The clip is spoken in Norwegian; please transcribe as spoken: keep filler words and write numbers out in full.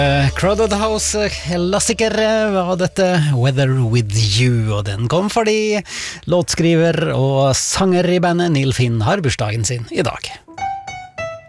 Crowded House klassiker var dette Weather With You, og den kom fordi låtskriver og sanger i bandet Neil Finn har bursdagen sin i dag.